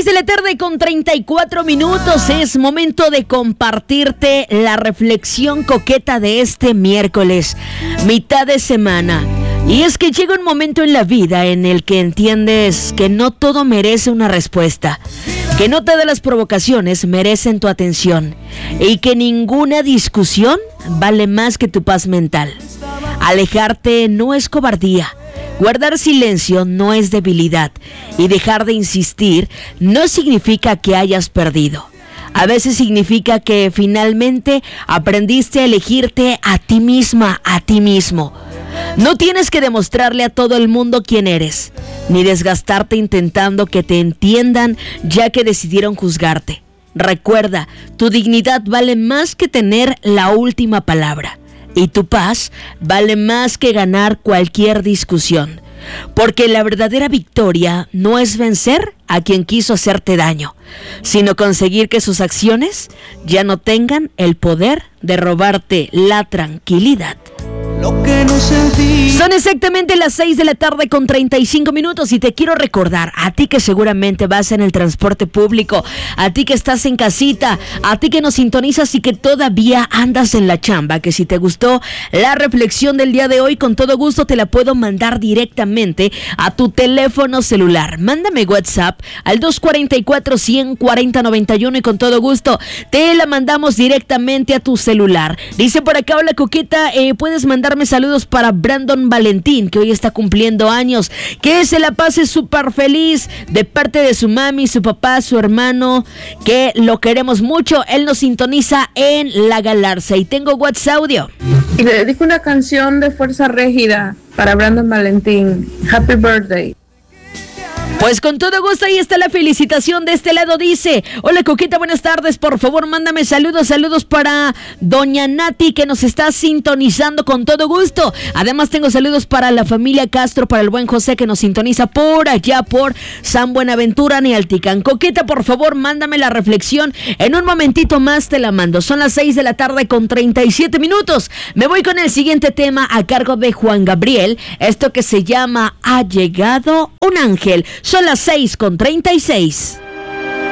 6 de la tarde con 34 minutos. Es momento de compartirte la reflexión coqueta de este miércoles, mitad de semana. Y es que llega un momento en la vida en el que entiendes que no todo merece una respuesta, que no todas las provocaciones merecen tu atención y que ninguna discusión vale más que tu paz mental. Alejarte no es cobardía. Guardar silencio no es debilidad y dejar de insistir no significa que hayas perdido. A veces significa que finalmente aprendiste a elegirte a ti misma, a ti mismo. No tienes que demostrarle a todo el mundo quién eres, ni desgastarte intentando que te entiendan ya que decidieron juzgarte. Recuerda, tu dignidad vale más que tener la última palabra. Y tu paz vale más que ganar cualquier discusión. Porque la verdadera victoria no es vencer a quien quiso hacerte daño, sino conseguir que sus acciones ya no tengan el poder de robarte la tranquilidad. Son exactamente las 6 de la tarde con 35 minutos y te quiero recordar, a ti que seguramente vas en el transporte público, a ti que estás en casita, a ti que nos sintonizas y que todavía andas en la chamba, que si te gustó la reflexión del día de hoy, con todo gusto te la puedo mandar directamente a tu teléfono celular. Mándame WhatsApp al 244-140-91 y con todo gusto te la mandamos directamente a tu celular. Dice por acá, hola coqueta, puedes mandarme saludos para Brandon Valentín, que hoy está cumpliendo años, que se la pase súper feliz de parte de su mami, su papá, su hermano, que lo queremos mucho. Él nos sintoniza en La Galarza y tengo WhatsApp audio. Y le dedico una canción de Fuerza Régida para Brandon Valentín. Happy birthday. Pues con todo gusto, ahí está la felicitación. De este lado dice, hola coqueta, buenas tardes, por favor mándame saludos para doña Nati, que nos está sintonizando con todo gusto. Además tengo saludos para la familia Castro, para el buen José, que nos sintoniza por allá por San Buenaventura, Nealticán. Coqueta, por favor mándame la reflexión, en un momentito más te la mando. Son las 6 de la tarde con 37 minutos. Me voy con el siguiente tema a cargo de Juan Gabriel, esto que se llama Ha llegado un ángel. Son las 6 con 36.